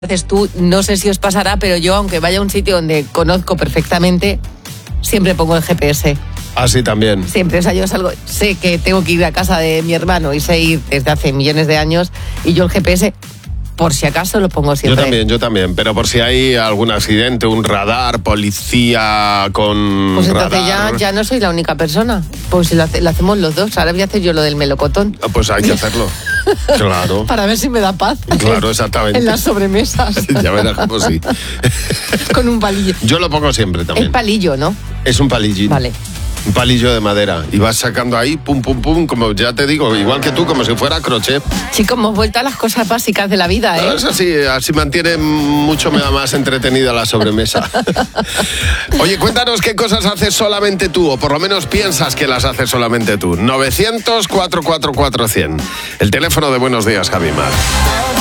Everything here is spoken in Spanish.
Haces tú, no sé si os pasará, pero yo, aunque vaya a un sitio donde conozco perfectamente, siempre pongo el GPS. Así también. Siempre, o sea, yo salgo, sé que tengo que ir a casa de mi hermano y sé ir desde hace millones de años, y yo el GPS, por si acaso, lo pongo siempre. Yo también, pero por si hay algún accidente, un radar, policía con Pues entonces radar. ya no soy la única persona, pues si lo hacemos los dos. Ahora voy a hacer yo lo del melocotón. Pues hay que hacerlo. Claro. Para ver si me da paz. Claro, exactamente. En las sobremesas. Ya verás cómo sí. Con un palillo. Yo lo pongo siempre también. Es palillo, ¿no? Es un palillín. Vale. Un palillo de madera. Y vas sacando ahí, pum, pum, pum, como ya te digo, igual que tú, como si fuera crochet. Chicos, hemos vuelto a las cosas básicas de la vida, ¿eh? Es así mantiene mucho más entretenida la sobremesa. Oye, cuéntanos qué cosas haces solamente tú, o por lo menos piensas que las haces solamente tú. 900-444-100. El teléfono de Buenos Días, Javi Mar.